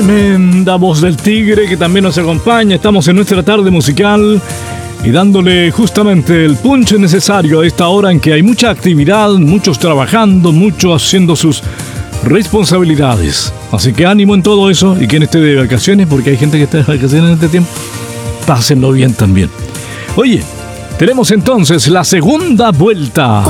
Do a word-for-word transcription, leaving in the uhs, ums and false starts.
Tremenda voz del tigre que también nos acompaña. Estamos en nuestra tarde musical y dándole justamente el punch necesario a esta hora en que hay mucha actividad, muchos trabajando, muchos haciendo sus responsabilidades. Así que ánimo en todo eso, y quien esté de vacaciones, porque hay gente que está de vacaciones en este tiempo, pásenlo bien también. Oye, tenemos entonces la segunda vuelta.